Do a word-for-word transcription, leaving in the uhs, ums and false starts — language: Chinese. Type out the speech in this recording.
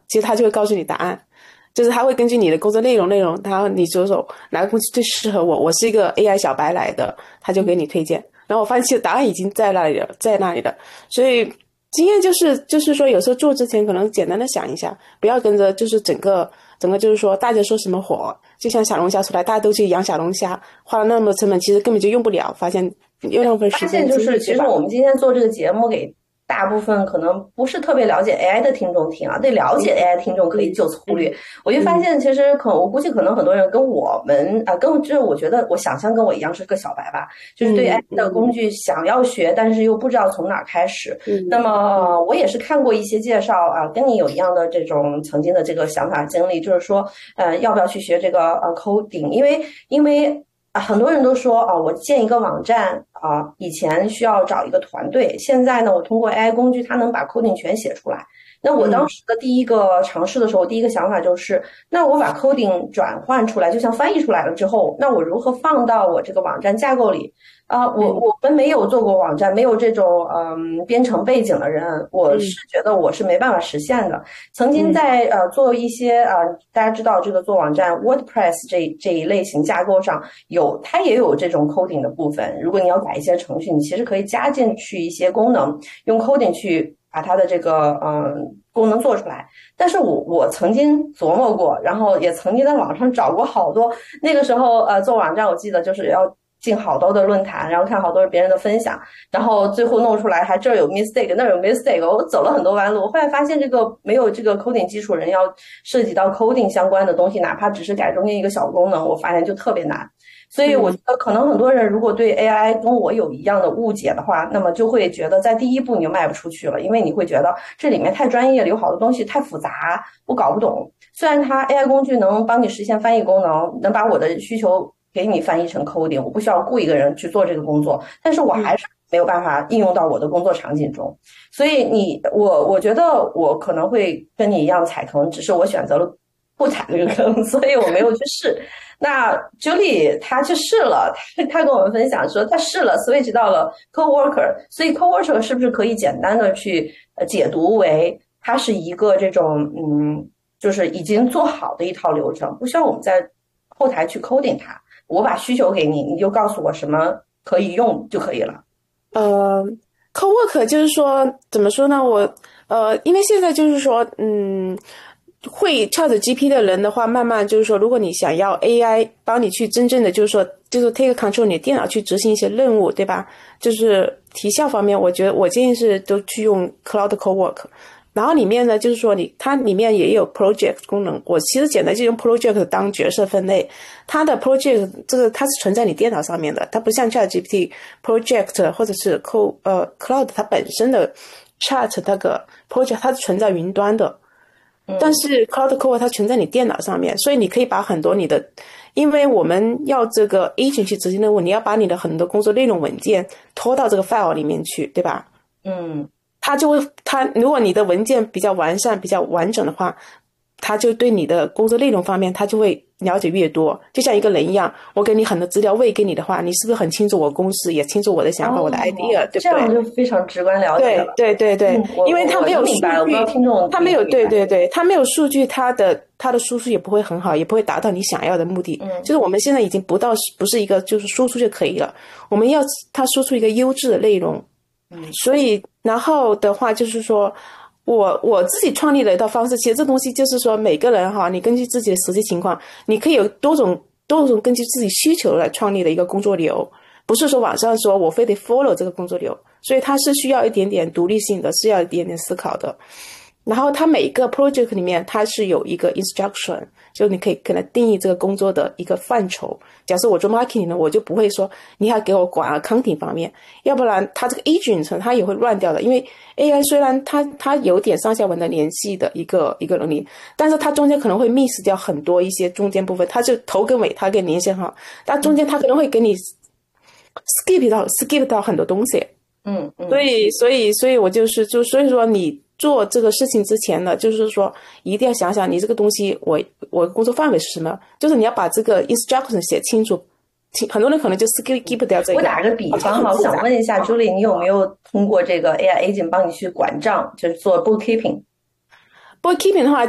其实它就会告诉你答案。就是它会根据你的工作内容内容，然后你就说哪个公司最适合我，我是一个 A I 小白来的，他就给你推荐。然后我发现其实答案已经在那里了，在那里了。所以经验就是就是说有时候做之前可能简单的想一下，不要跟着就是整个整个就是说大家说什么火，就像小龙虾出来大家都去养小龙虾，花了那么多成本其实根本就用不了，发现又浪费时间。 发现就是其实我们今天做这个节目给大部分可能不是特别了解 A I 的听众听啊，对了解 A I 听众可以就此忽略。嗯、我就发现其实可我估计可能很多人跟我们啊，跟就是我觉得我想象跟我一样是个小白吧，就是对 A I 的工具想要学，嗯、但是又不知道从哪儿开始。嗯、那么、呃、我也是看过一些介绍啊，跟你有一样的这种曾经的这个想法经历，就是说呃要不要去学这个呃 coding， 因为因为。啊，很多人都说啊，我建一个网站啊，以前需要找一个团队，现在呢，我通过 A I 工具，它能把 coding 全写出来。那我当时的第一个尝试的时候，嗯、第一个想法就是，那我把 coding 转换出来，就像翻译出来了之后，那我如何放到我这个网站架构里？啊、呃，我我们没有做过网站，没有这种嗯编程背景的人，我是觉得我是没办法实现的。曾经在呃做一些呃大家知道这个做网站 WordPress 这这一类型架构上有，它也有这种 coding 的部分。如果你要改一些程序，你其实可以加进去一些功能，用 coding 去把它的这个嗯功能做出来。但是我我曾经琢磨过，然后也曾经在网上找过好多。那个时候呃做网站，我记得就是要进好多的论坛，然后看好多别人的分享，然后最后弄出来还这儿有 mistake 那儿有 mistake， 我走了很多弯路。我后来发现这个没有这个 coding 基础人要涉及到 coding 相关的东西，哪怕只是改中间一个小功能，我发现就特别难。所以我觉得可能很多人如果对 A I 跟我有一样的误解的话，那么就会觉得在第一步你就迈不出去了，因为你会觉得这里面太专业了，有好多东西太复杂，我搞不懂。虽然它 A I 工具能帮你实现翻译功能，能把我的需求给你翻译成 coding， 我不需要雇一个人去做这个工作，但是我还是没有办法应用到我的工作场景中。所以你我我觉得我可能会跟你一样踩坑，只是我选择了不踩这个坑，所以我没有去试。那 Julie 她去试了，她她跟我们分享说她试了 switch 到了 coworker， 所以 coworker 是不是可以简单的去解读为它是一个这种嗯，就是已经做好的一套流程，不需要我们在后台去 coding 它，我把需求给你，你就告诉我什么可以用就可以了。 呃 coworker 就是说怎么说呢，我呃因为现在就是说嗯会 ChatGPT 的人的话，慢慢就是说，如果你想要 A I 帮你去真正的就是说，就是 take control 你的电脑去执行一些任务，对吧？就是提效方面，我觉得我建议是都去用 Cloud Cowork。然后里面呢，就是说你它里面也有 project 功能，我其实简单就用 project 当角色分类。它的 project 这个它是存在你电脑上面的，它不像 ChatGPT project 或者是 Co 呃 Cloud 它本身的 Chat 那个 project 它是存在云端的。但是 Cloud Core 它存在你电脑上面，所以你可以把很多你的，因为我们要这个 agent 去执行任务，你要把你的很多工作内容文件拖到这个 file 里面去，对吧？ 嗯， 它就会，它如果你的文件比较完善、比较完整的话，它就对你的工作内容方面，它就会了解越多。就像一个人一样，我给你很多资料喂给你的话，你是不是很清楚我公司，也清楚我的想法、哦、我的 idea， 对不对？ 这样就非常直观了解了。 对对对对，嗯、因为它没有数据， 听众它没有对对对，它没有数据，它的它的输出也不会很好，也不会达到你想要的目的。嗯，就是我们现在已经不到不是一个就是输出就可以了，我们要它输出一个优质的内容。嗯，所以然后的话就是说。我我自己创立了一套方式，其实这东西就是说每个人哈，你根据自己的实际情况，你可以有多种多种根据自己需求来创立的一个工作流，不是说网上说我非得 follow 这个工作流，所以它是需要一点点独立性的，是要一点点思考的。然后它每一个 project 里面它是有一个 instruction， 就你可以可能定义这个工作的一个范畴。假设我做 marketing 呢，我就不会说你要给我管 accounting 方面，要不然它这个 agent 它也会乱掉的。因为 A I 虽然它它有点上下文的联系的一个一个能力，但是它中间可能会 miss 掉很多一些中间部分，它就头跟尾它跟联系好，但中间它可能会给你 skip 到 skip 到很多东西。 嗯嗯， 所以所以所以我就是就所以说你做这个事情之前呢，就是说一定要想想你这个东西我我工作范围是什么，就是你要把这个 instruction 写清楚。很多人可能就 skip 掉这个。 我打个比方哈，我想问一下 Julie， 你有没有通过这个 A I agent 帮你去管账，就是做 bookkeeping？ bookkeeping 的话